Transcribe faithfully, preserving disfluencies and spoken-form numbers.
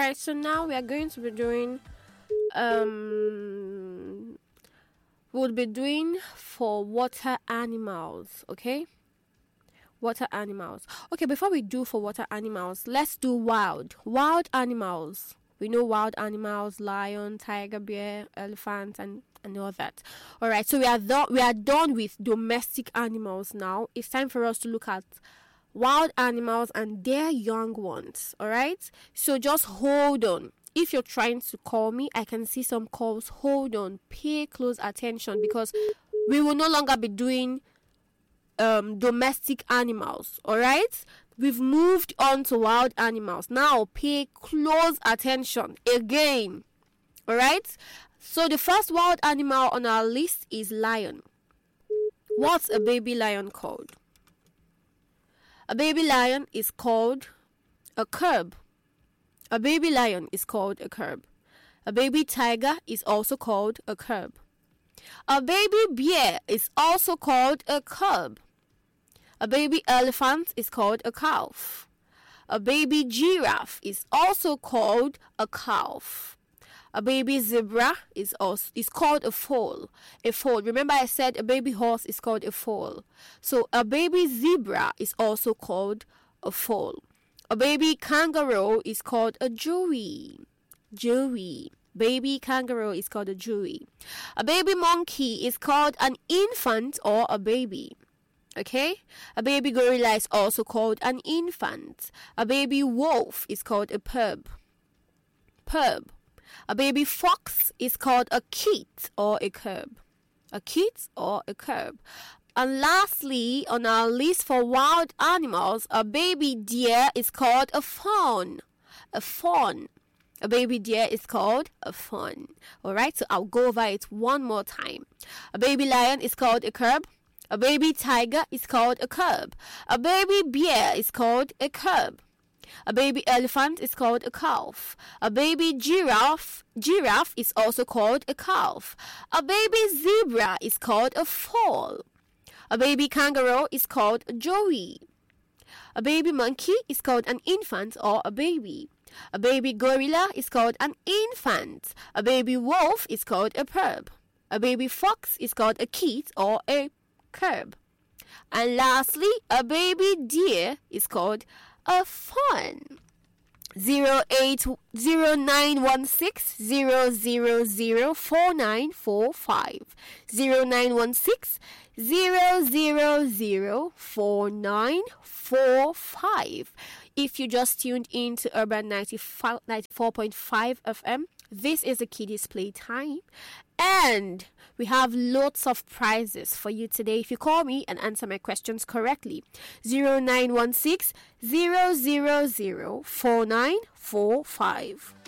Alright, so now we are going to be doing um we'll be doing for water animals, okay? Water animals. Okay, before we do for water animals, let's do wild. Wild animals. We know wild animals, lion, tiger, bear, elephant, and and all that. All right, so we are done. We are done with domestic animals now. It's time for us to look at wild animals and their young ones. All right, so just hold on. If you're trying to call me, I can see some calls. Hold on, pay close attention because we will no longer be doing um domestic animals. All right, we've moved on to wild animals. Now pay close attention again. All right, so the first wild animal on our list is lion. What's a baby lion called? A baby lion is called a cub. A baby lion is called a cub. A baby tiger is also called a cub. A baby bear is also called a cub. A baby elephant is called a calf. A baby giraffe is also called a calf. A baby zebra is also is called a foal. A foal. Remember I said a baby horse is called a foal. So a baby zebra is also called a foal. A baby kangaroo is called a joey. Joey. Baby kangaroo is called a joey. A baby monkey is called an infant or a baby. Okay? A baby gorilla is also called an infant. A baby wolf is called a pub. Pub. A baby fox is called a kit or a cub. A kit or a cub. And lastly, on our list for wild animals, a baby deer is called a fawn. A fawn. A baby deer is called a fawn. Alright, so I'll go over it one more time. A baby lion is called a cub. A baby tiger is called a cub. A baby bear is called a cub. A baby elephant is called a calf. A baby giraffe giraffe is also called a calf. A baby zebra is called a foal. A baby kangaroo is called a joey. A baby monkey is called an infant or a baby. A baby gorilla is called an infant. A baby wolf is called a pub. A baby fox is called a kit or a cub. And lastly, a baby deer is called a fawn. Zero eight zero nine one six zero zero zero four nine four five. Zero nine one six zero zero zero four nine four five. If you just tuned in to Urban ninety-four point five F M, this is a kiddies playtime, and we have lots of prizes for you today if you call me and answer my questions correctly. Zero nine one six zero zero zero four nine four five.